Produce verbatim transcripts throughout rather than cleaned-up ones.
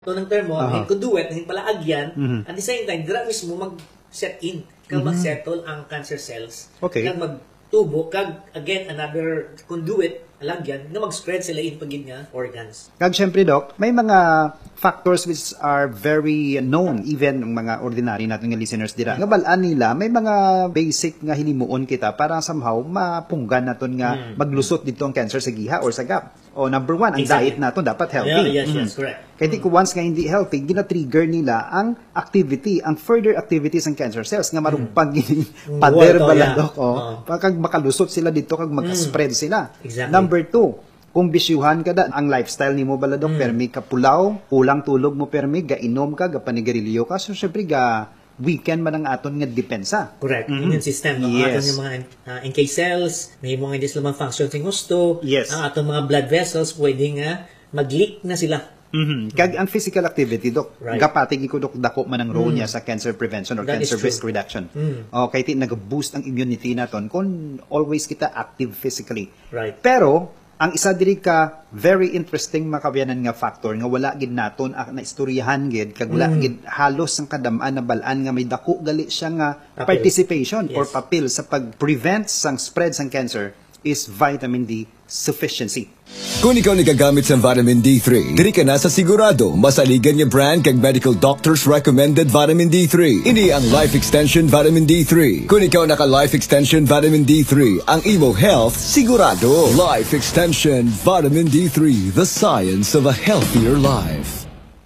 ito ng termo, uh-huh. conduit, hindi pala agyan, mm-hmm. at the same time, dira mismo mag-set in, kag mm-hmm. mag-settle ang cancer cells, okay. kag magtubo, kag again, another conduit, alagyan, na mag-spread sila in pagin nga organs. Kag syempre, Doc, may mga factors which are very known, even ng mga ordinary natin nga listeners dira. Nga balaan nila, may mga basic nga hinimuon kita para somehow mapunggan naton nga mm. maglusot dito ang cancer sa giha or sa gap. O number one, ang exactly. diet naton dapat healthy. Yeah, yes, mm. yes, correct. Kaya di ko once nga hindi healthy, gina-trigger nila ang activity, ang further activities ng cancer cells nga marumpag mm. pader mm. bala, yeah. Doc. O, uh-huh. Pagkag makalusot sila dito, kag magka-spread mm. sila. Exactly. Number two, kung bisyuhan ka da, ang lifestyle ni mo baladok, mm. permi ka pulaw, kulang tulog mo permi, gainom ka, gapanigarilyo ka, so syempre ga weekend man ang aton nga depensa. Correct. Mm-hmm. Immune system. No? Yes. Aton yung mga uh, N K cells, may mga hindi sila function sa gusto. Yes. Ang aton mga blood vessels, pwede nga mag-leak na sila. Mm-hmm. Kag ang physical activity, Dok, right. gapatig ko, Dok, dako man ang role mm. niya sa cancer prevention or That cancer risk reduction. Mm. O, kaya nag-boost ang immunity naton kung always kita active physically. Right. Pero, ang isa diri ka very interesting makabiyanan nga factor nga wala gid naton ah, na istoryahan gid kag wala mm. gid halos ang kadam-an na balaan nga may dako gali siya nga papil. Participation yes. or papil sa pag-prevent sang spread sang cancer is vitamin D sufficiency. Kung ikaw nagagamit sa vitamin D three, diri ka na sa sigurado masaligan nga brand kag medical doctors recommended vitamin D three. Ini ang Life Extension Vitamin D three. Kung ikaw naka Life Extension Vitamin D three, ang imo health sigurado. Life Extension Vitamin D three, the science of a healthier life.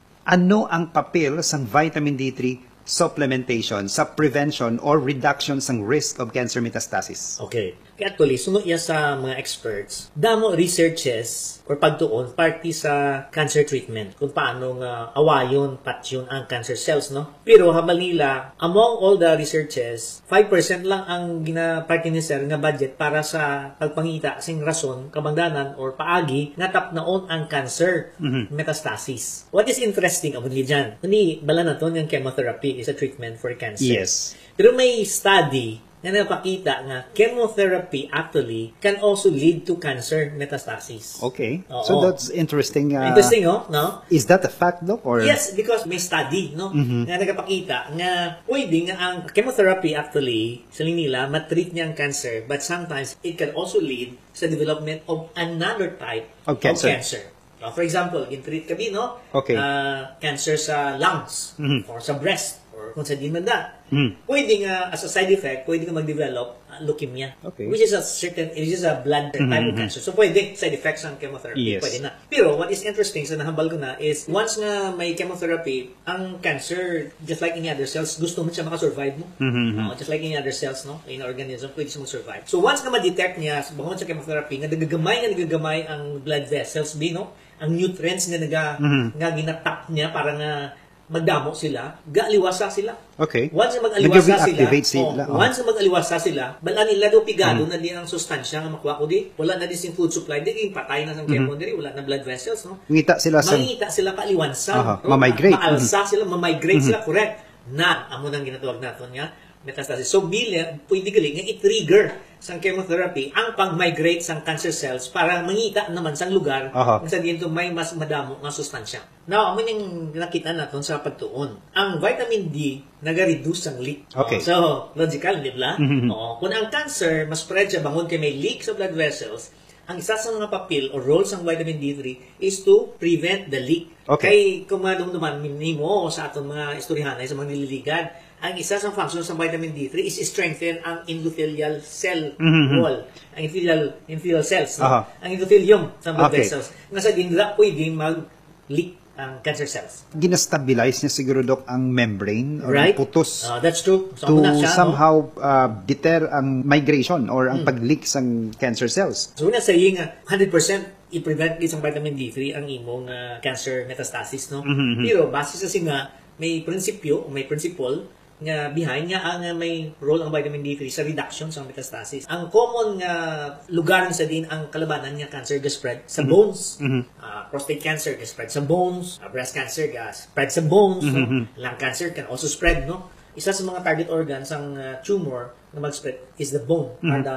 Ano ang papel sang vitamin D three supplementation sa prevention or reduction sang risk of cancer metastasis? Okay. Kaya actually, sunod yan sa mga experts, damo researches or pagtuon party sa cancer treatment kung paano nga awayon, patyon ang cancer cells, no? Pero habang nila, among all the researches, five percent lang ang gina-party ni sir nga budget para sa pagpangita sing rason, kabangdanan, or paagi nga tapnaon ang cancer mm-hmm. metastasis. What is interesting about dyan? Kundi, bala na to yung chemotherapy is a treatment for cancer. Yes. Pero may study na napakita nga chemotherapy actually can also lead to cancer metastasis. Okay. Oo. So that's interesting. Uh, interesting, oh, no? Is that a fact, Doc? Or? Yes, because may study, no? Mm-hmm. Na nagpakita nga pwede nga ang chemotherapy actually sa nila matreat niya ang cancer, but sometimes it can also lead sa development of another type of cancer. Of cancer. Uh, for example, in-treat kami, no? Okay. Uh, cancer sa lungs mm-hmm. or sa breast or kung sa dimanda. Mm. Pwede nga, as a side effect, pwede nga mag-develop uh, leukemia. Okay. Which is a certain, it is a blood type mm-hmm. of cancer. So, pwede, side effects ng chemotherapy. Yes. Pwede na. Pero, what is interesting sa nahambal ko na is, once nga may chemotherapy, ang cancer, just like any other cells, gusto mo siya makasurvive mo. Mm-hmm. Uh, just like any other cells, no? In organism, pwede siya mag-survive. So, once nga ma-detect niya, bangon sa chemotherapy, nga nagagamay nga nagagamay ang blood vessels, di, no? Ang nutrients nga naga, mm-hmm. nga ginatap niya para nga magdamo sila, gaaliwasa sila. Okay. Once na mag-aliwasa sila, sila. Oh, once na mag-aliwasa sila, balaan nila daw pigado mm. na din ang sustansya nga makuha ko di. Wala na din sing food supply, di patay na sa chemo mm-hmm. diri, wala na blood vessels, no? Ngita sila sa Mangita sila kaaliwansa. Uh-huh. Ma-migrate. Maalsa mm-hmm. sila, ma-migrate mm-hmm. sila, correct. Na amo nang ginatawag naton nga metastasis. So bile pwede gali nga i-trigger sang chemotherapy ang pag-migrate sang cancer cells para mangita naman sang lugar uh-huh. kung sa dito may mas madamo nga sustansya. Now, amo yung nakita naton sa pagtuon. Ang vitamin D naga-reduce ang leak. Okay. So, logical, di ba? Mm-hmm. Oo. Kung ang cancer mas spread siya bangon kay may leak sa blood vessels, ang isa sa mga papel o roles ng vitamin D three is to prevent the leak. Okay. Kay kung madumduman mo sa atong mga istoryahanay sa mga nililigan, ang isa sa function ng vitamin D three is strengthen ang endothelial cell mm-hmm. wall. Ang endothelial, endothelial cells. No? Uh-huh. Ang endothelium sa blood okay. vessels. Nasa dindra pwedeng mag-leak ang cancer cells. Ginastabilize niya siguro, Doc, ang membrane or right? putos uh, that's true. So, to siya, somehow no? uh, deter ang migration or ang mm. pag-leak ng cancer cells. So, una saying uh, one hundred percent i-prevent isang vitamin D three ang imong uh, cancer metastasis, no? Mm-hmm. Pero base sa singa, may prinsipyo, may principle nga behind nga ang uh, may role ang vitamin D three sa reduction sa metastasis. Ang common nga uh, lugar sa din ang kalabanan nga cancer ga spread sa mm-hmm. bones. Mm-hmm. Uh, prostate cancer ga spread sa bones, uh, breast cancer ga spread sa bones, mm-hmm. no? Lung cancer can also spread, no? Isa sa mga target organs ang uh, tumor na mag-spread is the bone mm-hmm. or the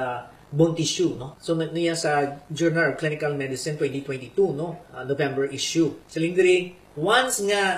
bone tissue, no? So niya sa Journal of Clinical Medicine twenty twenty-two, no? Uh, November issue. Sa lingdiri, once nga